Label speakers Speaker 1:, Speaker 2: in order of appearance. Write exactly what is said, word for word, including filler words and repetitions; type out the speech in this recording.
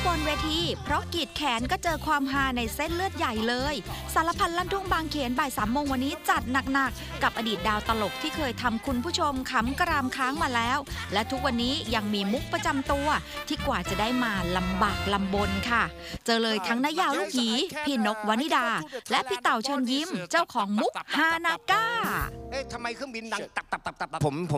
Speaker 1: นเวทีเพราะกรีดแขนก็เจอความฮาในเส้นเลือดใหญ่เลยสารพันลั่นทุ่งบางเขนบ่ายสามโมงวันนี้จัดหนักๆกับอดีตดาวตลกที่เคยทำคุณผู้ชมขำกรามค้างมาแล้วและทุกวันนี้ยังมีมุกประจำตัวที่กว่าจะได้มาลำบากลำบนค่ะเจอเลยทั้งนายาวลูกหยีพี่นกวนิดาและพี่เต่าเชิญยิ้มเจ้าของมุกฮานาก้า
Speaker 2: เอ๊ะทำไมเครื่องบินดังตับตับตับตับผมผม